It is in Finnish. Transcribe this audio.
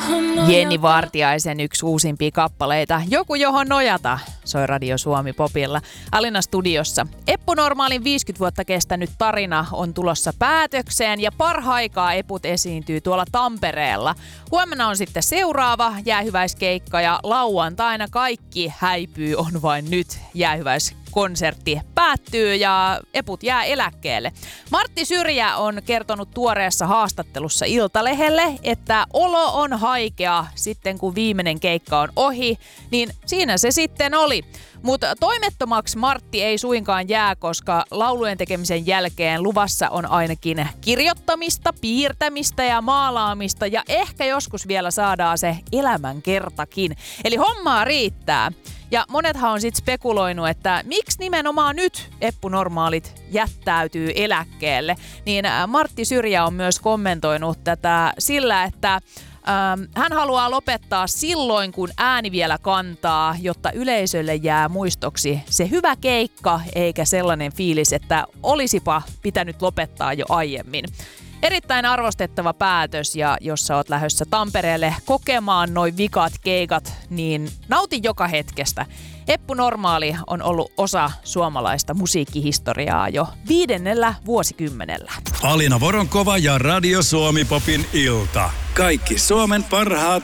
Jenni Vartiaisen yksi uusimpia kappaleita. Joku johon nojata, soi Radio Suomi Popilla. Alina studiossa. Eppu Normaalin 50 vuotta kestänyt tarina on tulossa päätökseen ja parhaikaa Eput esiintyy tuolla Tampereella. Huomenna on sitten seuraava jäähyväiskeikka ja lauantaina kaikki häipyy on vain nyt. Jäähyväiskonsertti päättyy ja Eput jää eläkkeelle. Martti Syrjä on kertonut tuoreessa haastattelussa Iltalehdelle, että olo on haikea sitten kun viimeinen keikka on ohi, niin siinä se sitten oli. Mutta toimettomaksi Martti ei suinkaan jää, koska laulujen tekemisen jälkeen luvassa on ainakin kirjoittamista, piirtämistä ja maalaamista ja ehkä joskus vielä saadaan se elämänkertakin. Eli hommaa riittää. Ja monethan on sitten spekuloinut, että miksi nimenomaan nyt Eppu Normaalit jättäytyy eläkkeelle. Niin Martti Syrjä on myös kommentoinut tätä sillä, että hän haluaa lopettaa silloin, kun ääni vielä kantaa, jotta yleisölle jää muistoksi se hyvä keikka, eikä sellainen fiilis, että olisipa pitänyt lopettaa jo aiemmin. Erittäin arvostettava päätös ja jos sä oot lähdössä Tampereelle kokemaan noi vikat keikat, niin nauti joka hetkestä. Eppu Normaali on ollut osa suomalaista musiikkihistoriaa jo 5. vuosikymmenellä. Alina Voronkova ja Radio Suomi Popin ilta. Kaikki Suomen parhaat